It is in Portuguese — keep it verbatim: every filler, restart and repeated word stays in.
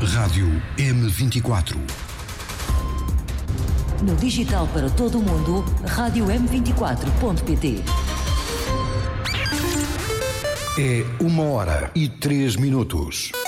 Rádio M vinte e quatro. No digital para todo o mundo, rádio m vinte e quatro ponto pt. É uma hora e três minutos.